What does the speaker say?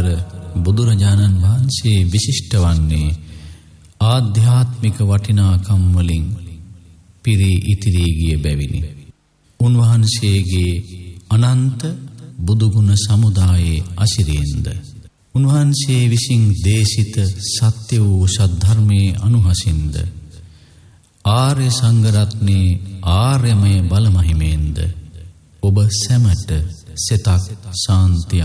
අතර බුදුරජාණන් වහන්සේ විශිෂ්ට වන්නේ ආධ්‍යාත්මික වටිනාකම් වලින් පිරී ඉතිරී ගිය බැවිනි. උන්වහන්සේගේ අනන්ත බුදුගුණ සමුදායේ අසිරියෙන්ද උන්වහන්සේ විසින් දේශිත සත්‍ය වූ සද්ධර්මයේ අනුහසින්ද ආර්ය සංඝරත්නයේ ආර්යමය බලමහිමෙන්ද ඔබ සැමට සෙතක් ශාන්තිය